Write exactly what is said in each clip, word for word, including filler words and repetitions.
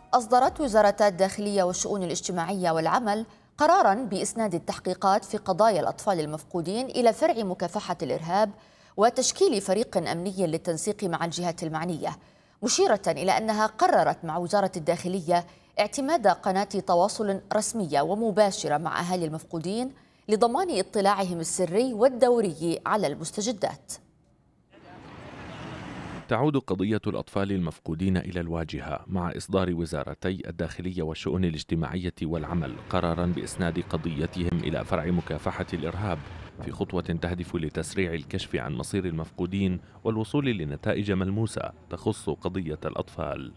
أصدرت وزارتا الداخلية والشؤون الاجتماعية والعمل قراراً بإسناد التحقيقات في قضايا الأطفال المفقودين إلى فرع مكافحة الإرهاب وتشكيل فريق أمني للتنسيق مع الجهات المعنية، مشيرة إلى أنها قررت مع وزارة الداخلية اعتماد قناة تواصل رسمية ومباشرة مع أهالي المفقودين لضمان اطلاعهم السري والدوري على المستجدات. تعود قضية الأطفال المفقودين إلى الواجهة مع إصدار وزارتي الداخلية والشؤون الاجتماعية والعمل قراراً بإسناد قضيتهم إلى فرع مكافحة الإرهاب في خطوة تهدف لتسريع الكشف عن مصير المفقودين والوصول لنتائج ملموسة تخص قضية الأطفال.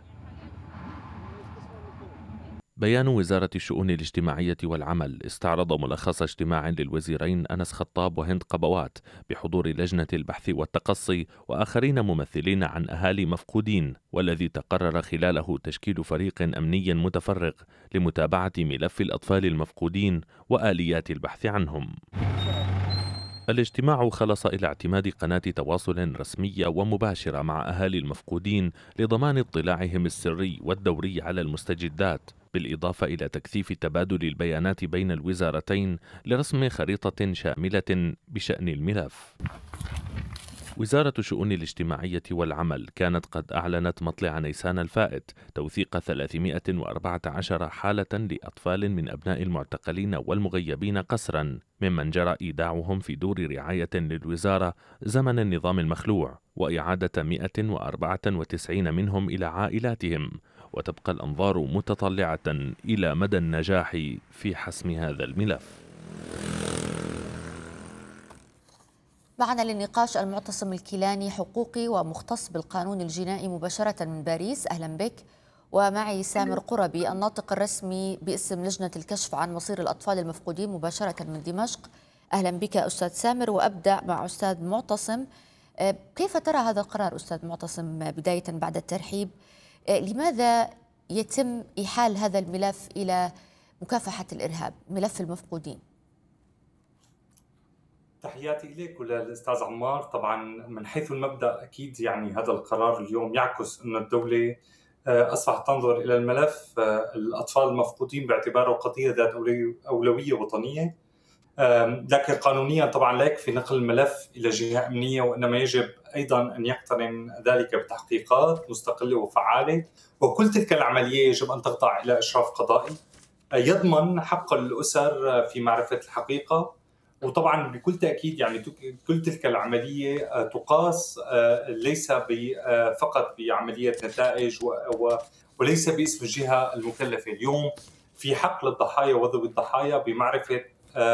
بيان وزارة الشؤون الاجتماعية والعمل استعرض ملخص اجتماع للوزيرين أنس خطاب وهند قبوات بحضور لجنة البحث والتقصي وآخرين ممثلين عن أهالي مفقودين، والذي تقرر خلاله تشكيل فريق أمني متفرغ لمتابعة ملف الأطفال المفقودين وآليات البحث عنهم. الاجتماع خلص إلى اعتماد قناة تواصل رسمية ومباشرة مع أهالي المفقودين لضمان اطلاعهم السري والدوري على المستجدات، بالإضافة إلى تكثيف تبادل البيانات بين الوزارتين لرسم خريطة شاملة بشأن الملف. وزارة الشؤون الاجتماعية والعمل كانت قد أعلنت مطلع نيسان الفائت توثيق ثلاثمائة وأربعة عشر حالة لأطفال من أبناء المعتقلين والمغيبين قسرا، ممن جرى إيداعهم في دور رعاية للوزارة زمن النظام المخلوع، وإعادة مائة وأربعة وتسعين منهم إلى عائلاتهم، وتبقى الأنظار متطلعة إلى مدى النجاح في حسم هذا الملف. معنا للنقاش المعتصم الكيلاني، حقوقي ومختص بالقانون الجنائي مباشرة من باريس. أهلا بك. ومعي سامر قربي، الناطق الرسمي باسم لجنة الكشف عن مصير الأطفال المفقودين مباشرة من دمشق. أهلا بك أستاذ سامر، وأبدأ مع أستاذ معتصم. كيف ترى هذا القرار أستاذ معتصم بداية بعد الترحيب؟ لماذا يتم إيحال هذا الملف إلى مكافحة الإرهاب، ملف المفقودين؟ تحياتي إليك وللأستاذ عمار. طبعا من حيث المبدأ أكيد يعني هذا القرار اليوم يعكس أن الدولة أصبحت تنظر إلى الملف الأطفال المفقودين باعتباره قضية ذات أولوية وطنية، لكن قانونيا طبعا لا يكفي نقل الملف إلى جهة أمنية، وإنما يجب أيضا أن يقترن ذلك بتحقيقات مستقلة وفعالة، وكل تلك العملية يجب أن تخضع إلى إشراف قضائي يضمن حق الأسر في معرفة الحقيقة. وطبعا بكل تأكيد يعني كل تلك العملية تقاس ليس فقط بعملية نتائج وليس باسم الجهة المكلفة. اليوم في حق للضحايا وذوي الضحايا بمعرفة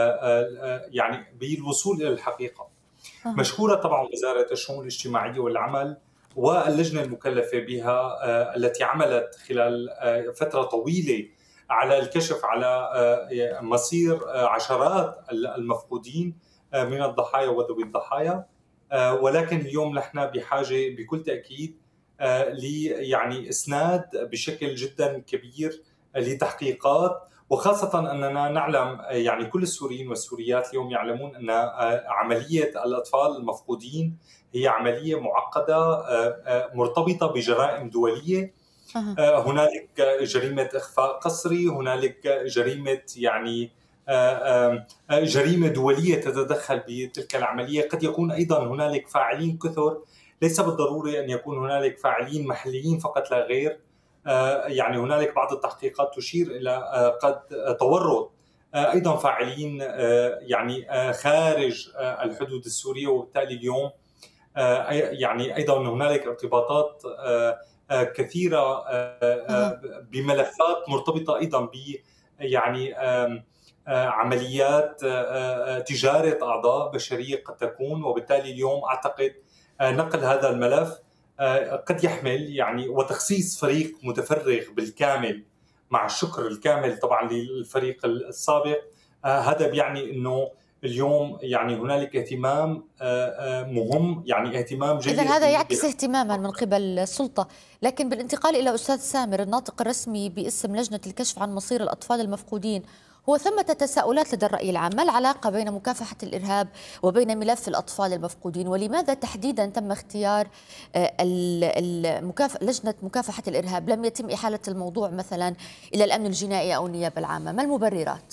يعني بالوصول إلى الحقيقة. مشكورة طبعا وزارة الشؤون الاجتماعية والعمل واللجنة المكلفة بها التي عملت خلال فترة طويلة على الكشف على مصير عشرات المفقودين من الضحايا وذوي الضحايا، ولكن اليوم نحن بحاجة بكل تأكيد لي يعني إسناد بشكل جدا كبير لتحقيقات، وخاصة أننا نعلم يعني كل السوريين والسوريات اليوم يعلمون أن عملية الأطفال المفقودين هي عملية معقدة مرتبطة بجرائم دولية. هنالك جريمة إخفاء قسري، هنالك جريمة يعني جريمة دولية تتدخل بتلك العملية، قد يكون أيضا هنالك فاعلين كثر، ليس بالضروري أن يكون هنالك فاعلين محليين فقط لا غير. يعني هنالك بعض التحقيقات تشير إلى قد تورط أيضا فاعلين يعني خارج الحدود السورية، وبالتالي اليوم يعني أيضا هنالك ارتباطات كثيرة بملفات مرتبطة أيضا ب يعني عمليات تجارة أعضاء بشرية قد تكون، وبالتالي اليوم أعتقد نقل هذا الملف قد يحمل يعني وتخصيص فريق متفرغ بالكامل مع الشكر الكامل طبعا للفريق السابق. هذا بيعني أنه اليوم يعني هنالك اهتمام مهم، يعني اهتمام جيد. إذن هذا يعكس اهتماما من قبل السلطة. لكن بالانتقال إلى أستاذ سامر، الناطق الرسمي باسم لجنة الكشف عن مصير الأطفال المفقودين، هو ثمة تساؤلات لدى الرأي العام، ما العلاقة بين مكافحة الإرهاب وبين ملف الأطفال المفقودين؟ ولماذا تحديدا تم اختيار آه، ال- المكاف... لجنة مكافحة الإرهاب؟ لم يتم إحالة الموضوع مثلا إلى الأمن الجنائي أو النيابة العامة؟ ما المبررات؟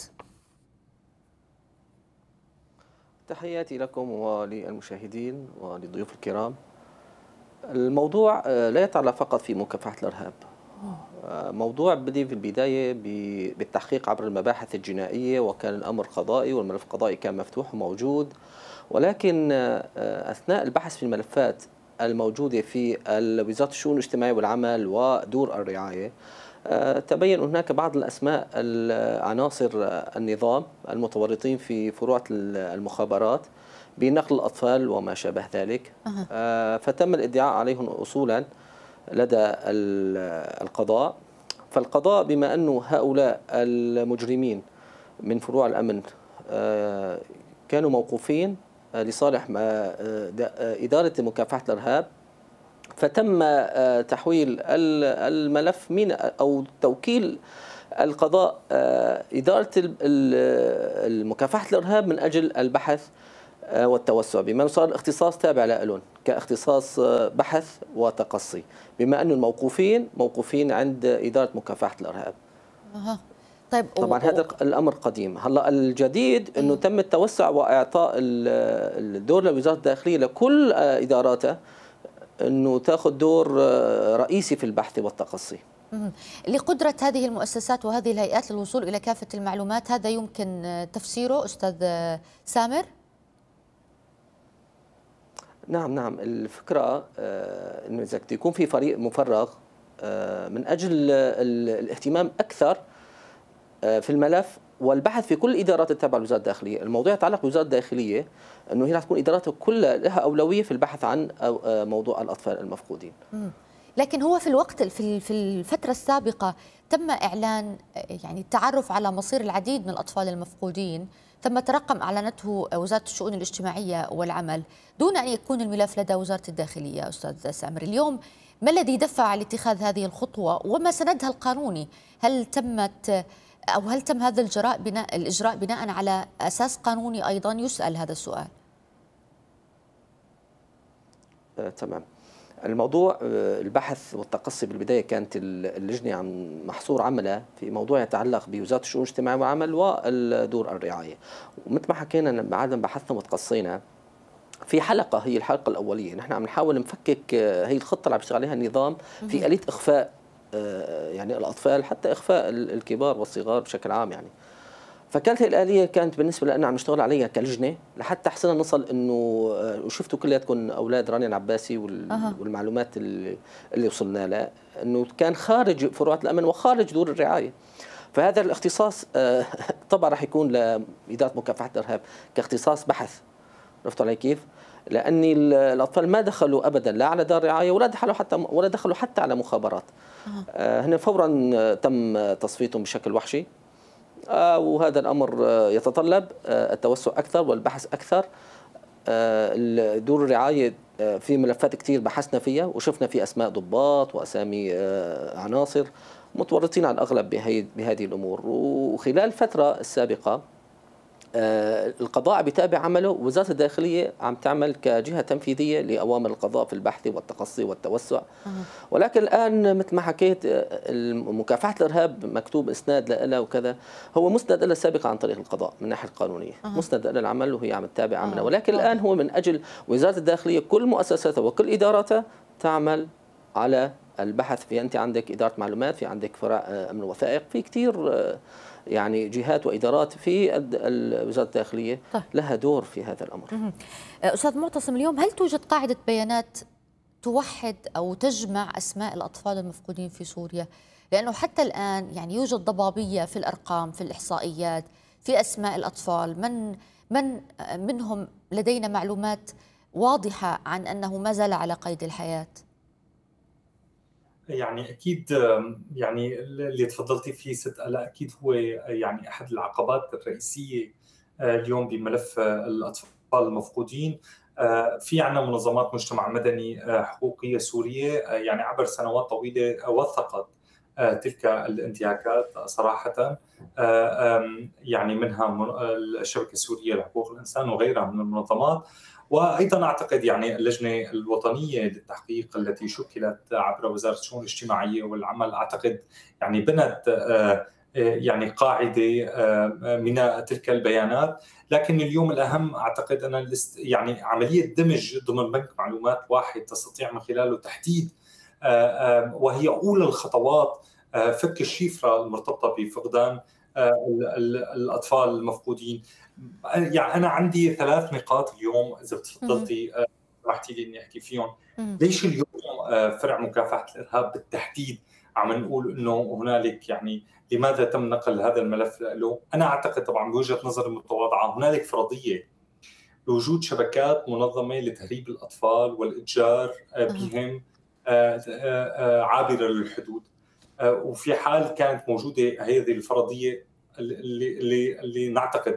تحياتي لكم وللمشاهدين وللضيوف الكرام. الموضوع آه، لا يتعلق فقط في مكافحة الإرهاب. آه، موضوع بدي في البداية ب- بالتحقيق عبر المباحث الجنائية، وكان الأمر قضائي والملف القضائي كان مفتوح وموجود، ولكن آه، آه، أثناء البحث في الملفات الموجودة في ال- وزارة الشؤون الاجتماعية والعمل ودور الرعاية، آه، تبين هناك بعض الأسماء ال- عناصر آه، النظام المتورطين في فروع المخابرات بنقل الأطفال وما شابه ذلك. أها. آه، فتم الادعاء عليهم أصولا لدى ال- القضاء. فالقضاء بما أنه هؤلاء المجرمين من فروع الأمن آه، كانوا موقوفين آه، لصالح ما- آه، د- آه، إدارة مكافحة الإرهاب، فتم آه، تحويل ال- الملف من أو توكيل القضاء آه، إدارة ال- ال- المكافحة الإرهاب من أجل البحث آه، والتوسع، بما أنه صار اختصاص تابع لهم كاختصاص آه، بحث وتقصي، بما أن الموقوفين موقوفين عند إدارة مكافحة الإرهاب. أها. طيب و- طبعا هذا الأمر قديم. هلا الجديد أنه أيوه. تم التوسع وإعطاء ال- الدور لوزارة الداخلية لكل آه، إداراتها أنه تأخذ دور آه، رئيسي في البحث والتقصي. مهم. لقدرة هذه المؤسسات وهذه الهيئات للوصول إلى كافة المعلومات، هذا يمكن آه، تفسيره أستاذ آه، سامر؟ نعم نعم الفكرة آه، أنه إذا يكون في فريق مفرغ آه، من أجل ال- الاهتمام أكثر آه، في الملف والبحث في كل الإدارات التابعة لوزارة الداخلية. الموضوع يتعلق بوزارة الداخلية أنه هي راح تكون إداراتها كلها لها أولوية في البحث عن أو- آه، موضوع الأطفال المفقودين. مم. لكن هو في الوقت في ال- في الفترة السابقة تم إعلان آه، يعني التعرف على مصير العديد من الأطفال المفقودين، ثم رقم أعلنته وزارة الشؤون الاجتماعية والعمل دون أن يكون الملف لدى وزارة الداخلية. أستاذ سامر، اليوم ما الذي دفع لاتخاذ هذه الخطوة وما سندها القانوني؟ هل تمت أو هل تم هذا الجراء بناء الإجراء بناء على أساس قانوني؟ أيضا يسأل هذا السؤال. آه، تمام. الموضوع آه، البحث والتقصي بالبداية كانت ال- اللجنة عم محصور عملها في موضوع يتعلق بوزارة الشؤون الاجتماعية والعمل ودور الرعاية. ومثل ما حكينا لما بعد ما بحثنا وتقصينا في حلقة، هي الحلقة الأولية، نحن عم نحاول نفكك آه، هي الخطة اللي عم يشتغل عليها النظام في آلية إخفاء آه، يعني الأطفال، حتى إخفاء ال- الكبار والصغار بشكل عام يعني. فكانت هي الآلية كانت بالنسبة لنا عم نشتغل عليها كلجنة لحتى حسنا نصل إنه آه، وشفتوا كلياتكم أولاد رانيا العباسي وال- أها. والمعلومات اللي, اللي وصلنا لها إنه كان خارج فروع الأمن وخارج دور الرعاية. فهذا الاختصاص آه، طبعا راح يكون لإدارة مكافحة الإرهاب كاختصاص بحث. عرفتوا علي كيف؟ لأن ال- الأطفال ما دخلوا أبدا لا على دار رعاية ولا دخلوا حتى ولا دخلوا حتى على مخابرات. آه، هن فورا آه، تم تصفيتهم بشكل وحشي. آه، وهذا الأمر آه، يتطلب آه، التوسع أكثر والبحث أكثر. آه، دور الرعاية آه، في ملفات كثير بحثنا فيها وشفنا في أسماء ضباط وأسامي آه، عناصر متورطين على الأغلب بهي بهذه الأمور. وخلال الفترة السابقة آه، القضاء بيتابع عمله، ووزارة الداخلية عم تعمل كجهة تنفيذية لأوامر القضاء في البحث والتقصي والتوسع. ولكن الآن مثل ما حكيت آه، مكافحة الإرهاب مكتوب إسناد لها وكذا، هو مسند لها سابقا عن طريق القضاء من الناحية القانونية. أه. مسند لها العمل وهي عم تتابع عملها. أه. ولكن أه. الآن هو من أجل وزارة الداخلية كل مؤسساتها وكل إداراتها تعمل على البحث. في أنت عندك إدارة معلومات، في عندك فرع آه، أمن وثائق، في كثير آه، يعني جهات وإدارات في الد- ال- وزارة الداخلية طيب. لها دور في هذا الأمر. مهم. أستاذ معتصم، اليوم هل توجد قاعدة بيانات توحد أو تجمع أسماء الأطفال المفقودين في سوريا؟ لأنه حتى الآن يعني يوجد ضبابية في الأرقام، في الإحصائيات، في أسماء الأطفال، من من منهم لدينا معلومات واضحة عن أنه ما زال على قيد الحياة. يعني اكيد يعني اللي تفضلتي فيه ست آلاء اكيد هو يعني احد العقبات الرئيسيه اليوم بملف الاطفال المفقودين. في عندنا منظمات مجتمع مدني حقوقيه سوريه يعني عبر سنوات طويله وثقت تلك الانتهاكات صراحة، يعني منها الشبكة السورية لحقوق الإنسان وغيرها من المنظمات. وأيضا أعتقد يعني اللجنة الوطنية للتحقيق التي شكلت عبر وزارة الشؤون الاجتماعية والعمل، أعتقد يعني بنت يعني قاعدة من تلك البيانات. لكن اليوم الأهم أعتقد أن يعني عملية دمج ضمن بنك معلومات واحد تستطيع من خلاله تحديد، وهي أولى الخطوات، فك الشفرة المرتبطة بفقدان الأطفال المفقودين. يعني أنا عندي ثلاث نقاط اليوم إذا تفضلتي سمحتي لي إني أحكي فيهم. ليش اليوم فرع مكافحة الإرهاب بالتحديد عم نقول إنه هنالك يعني لماذا تم نقل هذا الملف له؟ أنا أعتقد طبعا بوجهة نظري المتواضعة هنالك فرضية بوجود شبكات منظمة لتهريب الأطفال والإتجار بهم عابرة للحدود. وفي حال كانت موجودة هذه الفرضية اللي, اللي, اللي نعتقد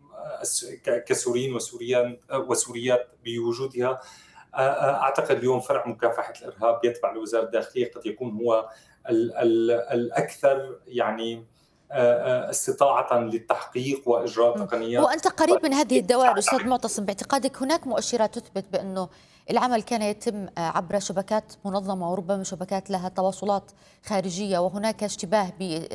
كسوريين وسوريان وسوريات بوجودها، أعتقد اليوم فرع مكافحة الإرهاب يتبع لوزارة الداخلية قد يكون هو ال ال الأكثر يعني استطاعة للتحقيق وإجراء تقنيات. وأنت قريب من هذه الدوائر أستاذ معتصم، باعتقادك هناك مؤشرات تثبت بأنه العمل كان يتم عبر شبكات منظمة وربما شبكات لها تواصلات خارجية، وهناك اشتباه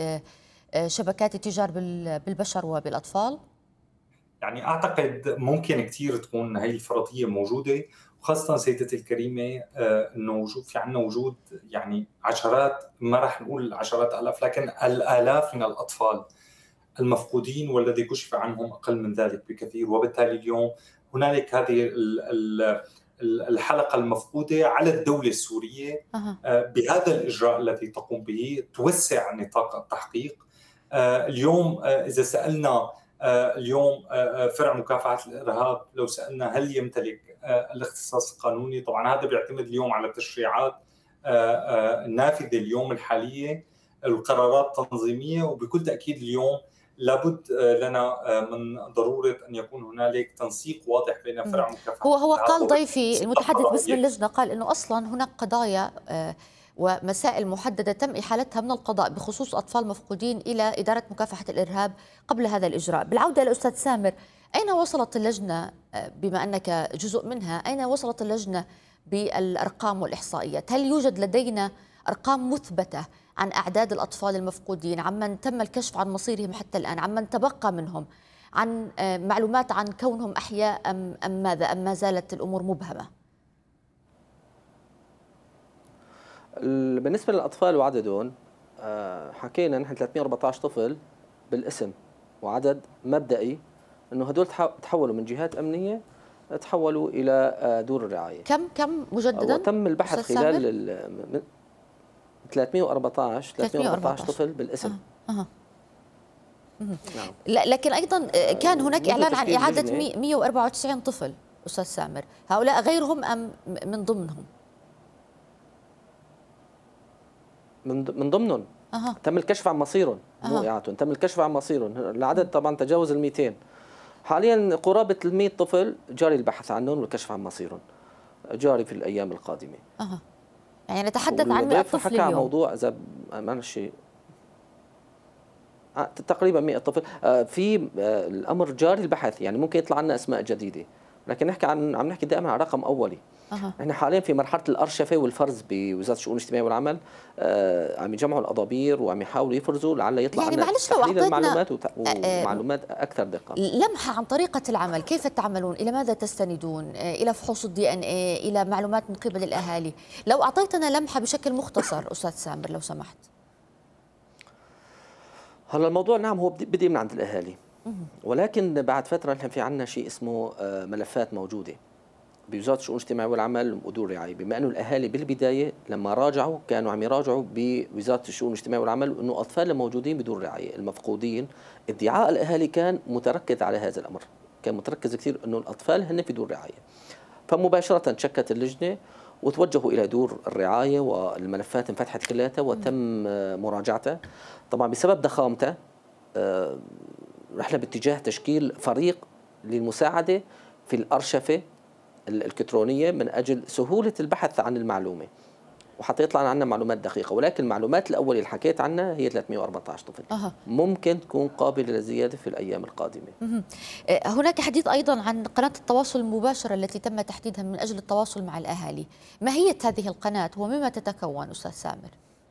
بشبكات التجار بالبشر وبالأطفال؟ يعني أعتقد ممكن كتير تكون هاي الفرضية موجودة، وخاصة سيدتي الكريمة أنه وجود في عنا وجود يعني عشرات، ما راح نقول عشرات آلاف، لكن الآلاف من الأطفال المفقودين والذي كشف عنهم أقل من ذلك بكثير. وبالتالي اليوم هنالك هذه الحلقة المفقودة على الدولة السورية بهذا الإجراء الذي تقوم به توسع نطاق التحقيق. اليوم إذا سألنا اليوم فرع مكافحة الإرهاب، لو سألنا هل يمتلك الاختصاص القانوني، طبعا هذا بيعتمد اليوم على التشريعات النافذة اليوم الحالية، القرارات التنظيمية، وبكل تأكيد اليوم لابد لنا من ضرورة أن يكون هنالك تنسيق واضح بين فرع مكافحة هو هو قال ضيفي المتحدث باسم اللجنة، قال أنه أصلا هناك قضايا ومسائل محددة تم إحالتها من القضاء بخصوص أطفال مفقودين إلى إدارة مكافحة الإرهاب قبل هذا الإجراء. بالعودة للأستاذ سامر، أين وصلت اللجنة بما أنك جزء منها، أين وصلت اللجنة بالأرقام والإحصائيات؟ هل يوجد لدينا أرقام مثبتة عن أعداد الأطفال المفقودين، عمن تم الكشف عن مصيرهم حتى الآن، عمن تبقى منهم، عن معلومات عن كونهم أحياء أم, أم ماذا، أم ما زالت الأمور مبهمة؟ بالنسبة للأطفال وعددهم، حكينا نحن ثلاثمئة وأربعة عشر طفل بالاسم، وعدد مبدئي أنه هدول تحولوا من جهات أمنية تحولوا إلى دور الرعاية. كم كم مجددا؟ وتم البحث خلال ثلاثمئة وأربعة عشر ثلاثمئة وأربعة عشر طفل بالاسم. أه. أه. نعم. لكن أيضا كان هناك إعلان عن إعادة مئة وأربعة وتسعين طفل أستاذ سامر، هؤلاء غيرهم أم من ضمنهم؟ من من ضمنهم. أه. تم الكشف عن مصيرهم، مو إعادتهم، تم الكشف عن مصيرهم. العدد طبعا تجاوز ال مئتين. حاليا قرابة ال مئة طفل جاري البحث عنهم والكشف عن مصيرهم جاري في الأيام القادمة. أه. يعني نتحدث عن مئة طفل حكى عن موضوع إذا ما شيء تقريبا مئة طفل. في الأمر جاري البحث، يعني ممكن يطلع لنا أسماء جديدة، لكن نحكي عن عم نحكي دائما عن رقم أولي. أه. احنا حاليا في مرحله الارشفه والفرز بوزاره الشؤون الاجتماعيه والعمل، آه عم يجمعوا الأضابير وعم يحاولوا يفرزوا لعل يطلع يعني لنا تحليل المعلومات ومعلومات اكثر دقه. لمحه عن طريقه العمل، كيف تعملون؟ الى ماذا تستندون؟ الى فحوص الدي ان اي، الى معلومات من قبل الاهالي؟ لو اعطيتنا لمحه بشكل مختصر استاذ سامر لو سمحت. هلا الموضوع نعم هو بدي من عند الاهالي، ولكن بعد فتره نحن في عندنا شيء اسمه ملفات موجوده بوزاره الشؤون الاجتماعيه والعمل ودور الرعايه، بما انه الاهالي بالبدايه لما راجعوا كانوا عم يراجعوا بوزاره الشؤون الاجتماعيه والعمل انه اطفال الموجودين بدور الرعايه المفقودين، ادعاء الاهالي كان متركز على هذا الامر، كان متركز كثير انه الاطفال هن في دور الرعايه. فمباشره شكت اللجنه وتوجهوا الى دور الرعايه والملفات انفتحت كلياتها وتم مراجعتها. طبعا بسبب ضخامتها رحنا باتجاه تشكيل فريق للمساعده في الارشفه الإلكترونية من أجل سهولة البحث عن المعلومة. وحتى يطلع عنا معلومات دقيقة، ولكن المعلومات الأولية اللي حكيت عنها هي ثلاثمئة وأربعة عشر طفل. أه. ممكن تكون قابلة للزيادة في الأيام القادمة. هناك حديث أيضا عن قناة التواصل المباشرة التي تم تحديدها من أجل التواصل مع الأهالي. ماهية هذه القناة ومما تتكون أستاذ سامر؟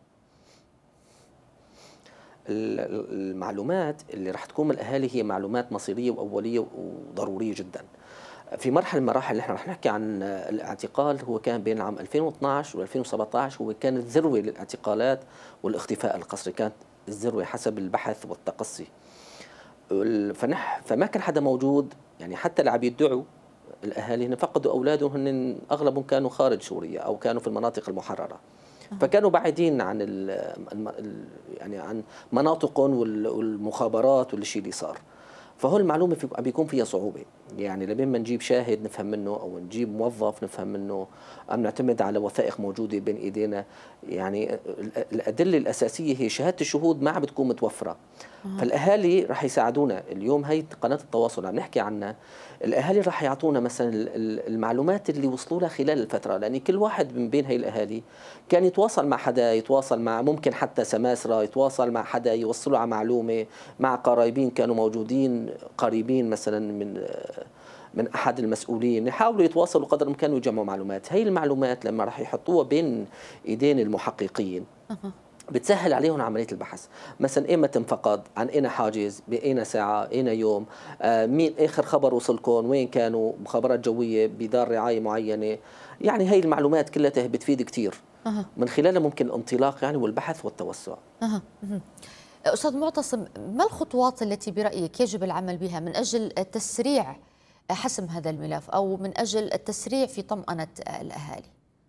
المعلومات اللي راح تكون من الأهالي هي معلومات مصيرية وأولية وضرورية جدا. في مرحلة من المراحل اللي احنا رح نحكي عن الاعتقال، هو كان بين العام ألفين واثنعش و ألفين وسبعة عشر، هو كان الذروة للاعتقالات والاختفاء القسري، كانت الذروة حسب البحث والتقصي. فنح فما كان حدا موجود، يعني حتى اللي عم يدعوا الأهالي هن فقدوا أولادهم، هن أغلبهم كانوا خارج سوريا أو كانوا في المناطق المحررة، فكانوا بعيدين عن ال يعني عن مناطقهم والمخابرات والشيء اللي صار. فهو المعلومة في بيكون فيها صعوبة، يعني لما نجيب شاهد نفهم منه أو نجيب موظف نفهم منه، أم نعتمد على وثائق موجودة بين إيدينا. يعني الأدلة الأساسية هي شهادة الشهود ما عم بتكون متوفرة. فالأهالي رح يساعدونا اليوم. هي قناة التواصل عم نحكي عنها، الأهالي رح يعطونا مثلا المعلومات اللي وصلوا لها خلال الفترة، لأن كل واحد من بين هي الأهالي كان يتواصل مع حدا، يتواصل مع ممكن حتى سماسرة، يتواصل مع حدا يوصلوا على معلومة، مع قرايبين كانوا موجودين قريبين مثلا من من أحد المسؤولين، يحاولوا يتواصلوا قدر الإمكان ويجمعوا معلومات. هي المعلومات لما رح يحطوها بين إيدين المحققين بتسهل عليهم عملية البحث. مثلا ايمتى انفقد، عن اين حاجز، باين ساعة، اين يوم، آه مين اخر خبر وصلكم، وين كانوا، مخابرات جوية بدار رعاية معينة. يعني هي المعلومات كلها بتفيد كثير، أه. من خلالها ممكن الانطلاق يعني والبحث والتوسع. أه. أستاذ معتصم، ما الخطوات التي برأيك يجب العمل بها من أجل تسريع حسم هذا الملف أو من أجل التسريع في طمأنة الأهالي؟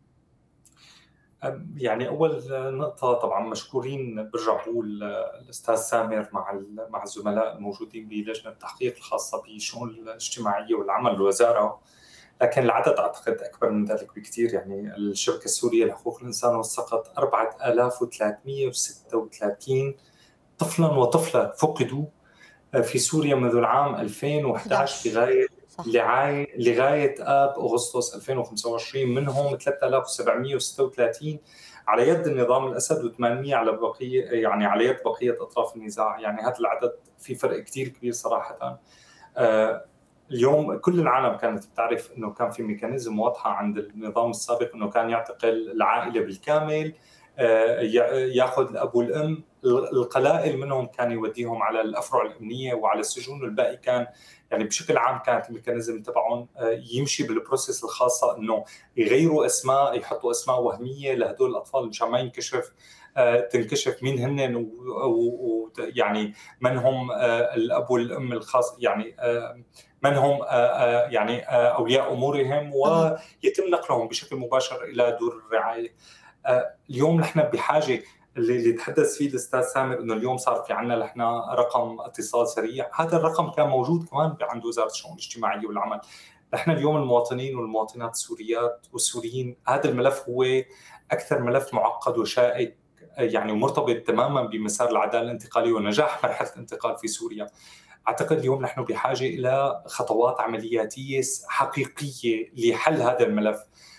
يعني أول نقطة طبعا مشكورين، برجع بقول الأستاذ سامر مع مع الزملاء الموجودين بلجنة التحقيق الخاصة بالشؤون الاجتماعية والعمل الوزارة، لكن العدد أعتقد أكبر من ذلك بكثير. يعني الشبكة السورية لحقوق الإنسان وثقت أربعة آلاف وثلاثمئة وستة وثلاثين طفلا وطفلة فقدوا في سوريا منذ العام ألفين وأحد عشر لغاية لغاية لغاية آب أغسطس ألفين وخمسة وعشرين، منهم ثلاثة آلاف وسبعمئة وستة وثلاثين على يد النظام الأسد وثمانمئة على بقية يعني على يد بقية أطراف النزاع. يعني هذا العدد في فرق كتير كبير صراحة. آه اليوم كل العالم كانت بتعرف أنه كان في ميكانيزم واضحة عند النظام السابق أنه كان يعتقل العائلة بالكامل، آه يأخذ الأب والأم، القلائل منهم كان يوديهم على الأفرع الأمنية وعلى السجون، والباقي كان يعني بشكل عام كانت الميكانيزم تبعهم يمشي بالبروسيس الخاصة انه يغيروا اسماء، يحطوا اسماء وهمية لهدول الاطفال مشان ما ينكشف تنكشف مين هن ويعني من هم الاب والام الخاص، يعني من هم يعني اولياء امورهم، ويتم نقلهم بشكل مباشر الى دور الرعاية. اليوم نحن بحاجة اللي اللي تحدث فيه الاستاذ سامر انه اليوم صار في عندنا نحن رقم اتصال سريع. هذا الرقم كان موجود كمان عند وزاره الشؤون الاجتماعيه والعمل. نحن اليوم المواطنين والمواطنات السوريات والسوريين، هذا الملف هو اكثر ملف معقد وشائك يعني ومرتبط تماما بمسار العداله الانتقاليه ونجاح مرحله الانتقال في سوريا. اعتقد اليوم نحن بحاجه الى خطوات عملياتيه حقيقيه لحل هذا الملف.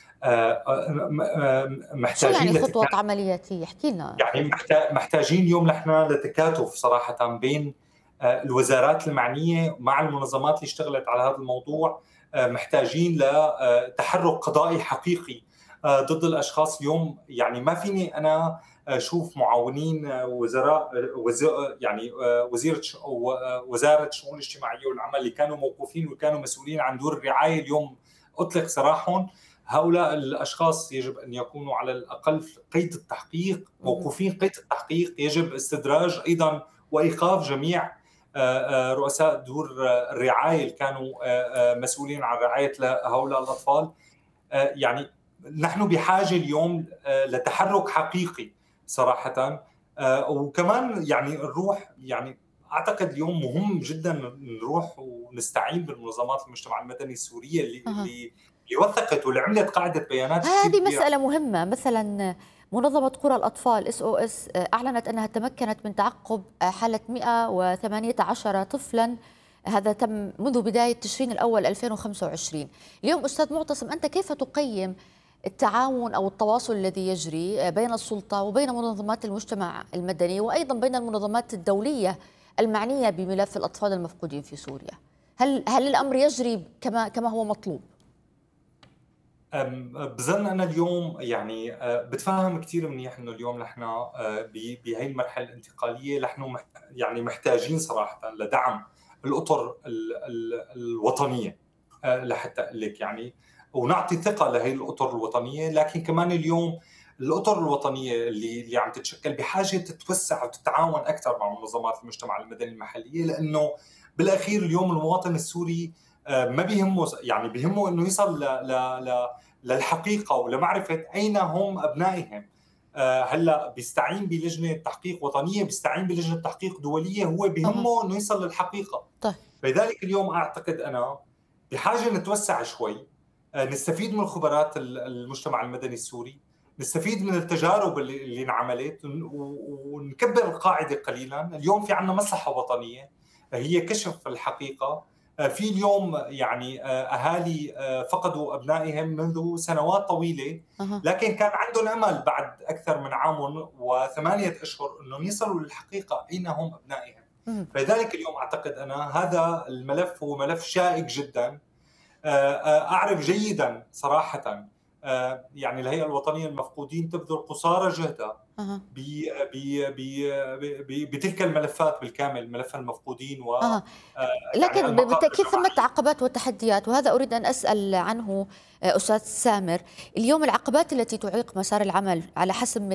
محتاجين شو يعني خطوة عملياتية؟ احكي لنا. يعني محتاجين اليوم نحن لتكاتف صراحة بين الوزارات المعنية مع المنظمات اللي اشتغلت على هذا الموضوع. محتاجين لتحرك قضائي حقيقي ضد الأشخاص. اليوم يعني ما فيني أنا أشوف معاونين وزراء يعني وزيرة وزارة الشؤون الاجتماعية والعمل اللي كانوا موقوفين وكانوا مسؤولين عن دور الرعاية اليوم أطلق سراحهم. هؤلاء الأشخاص يجب أن يكونوا على الأقل في قيد التحقيق، موقوفين قيد التحقيق. يجب استدراج أيضا وإيقاف جميع رؤساء دور الرعاية اللي كانوا مسؤولين عن رعاية هؤلاء الأطفال. يعني نحن بحاجة اليوم لتحرك حقيقي صراحة. وكمان يعني نروح يعني أعتقد اليوم مهم جدا نروح ونستعين بالمنظمات المجتمع المدني السورية اللي, أه. اللي وثقت واللي عملت قاعدة بيانات. هذه مسألة مهمة. مثلا منظمة قرى الأطفال إس أو إس أعلنت أنها تمكنت من تعقب حالة مئة وثمانية عشر طفلا، هذا تم منذ بداية تشرين الأول ألفين وخمسة وعشرين. اليوم أستاذ معتصم، أنت كيف تقيم التعاون أو التواصل الذي يجري بين السلطة وبين منظمات المجتمع المدني وأيضا بين المنظمات الدولية المعنية بملف الأطفال المفقودين في سوريا؟ هل هل الأمر يجري كما كما هو مطلوب؟ بظن أنا اليوم يعني بتفهم كتير منيح إنه اليوم نحن بهي المرحلة الانتقالية نحن يعني محتاجين صراحة لدعم الأطر الوطنية لحتى أقول لك يعني ونعطي ثقة لهي الأطر الوطنية، لكن كمان اليوم الأطر الوطنية اللي اللي عم تتشكل بحاجة تتوسع وتتعاون أكثر مع منظمات المجتمع المدني المحلية، لأنه بالأخير اليوم المواطن السوري ما بيهمه يعني بيهمه إنه يصل ل ل للحقيقة ولمعرفة أين هم أبنائهم. هلا بيستعين بلجنة تحقيق وطنية، بيستعين بلجنة تحقيق دولية، هو بيهمه إنه يصل للحقيقة. طيب. فلذلك اليوم أعتقد أنا بحاجة نتوسع شوي، نستفيد من خبرات المجتمع المدني السوري، نستفيد من التجارب اللي انعملت ونكبر القاعدة قليلا. اليوم في عنا مصلحة وطنية هي كشف الحقيقة. في اليوم يعني أهالي فقدوا أبنائهم منذ سنوات طويلة، لكن كان عندهم أمل بعد أكثر من عام وثمانية أشهر أنهم يصلوا للحقيقة أين هم أبنائهم. فلذلك اليوم أعتقد أنا هذا الملف هو ملف شائك جدا. أعرف جيدا صراحة يعني الهيئة الوطنية للمفقودين تبذل قصارى جهدها بتلك الملفات بالكامل، ملف المفقودين و أه. لكن يعني بالتأكيد ثمة عقبات وتحديات، وهذا أريد أن أسأل عنه أستاذ سامر. اليوم العقبات التي تعيق مسار العمل على حسب